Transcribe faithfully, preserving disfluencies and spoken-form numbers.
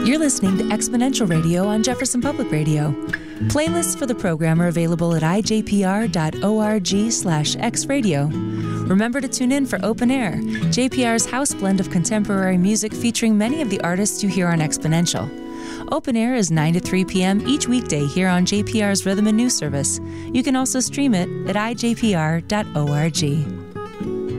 You're listening to Exponential Radio on Jefferson Public Radio. Playlists for the program are available at i j p r dot org slash xradio. Remember to tune in for Open Air, J P R's house blend of contemporary music featuring many of the artists you hear on Exponential. Open Air is nine to three p.m. each weekday here on J P R's Rhythm and News Service. You can also stream it at i j p r dot org.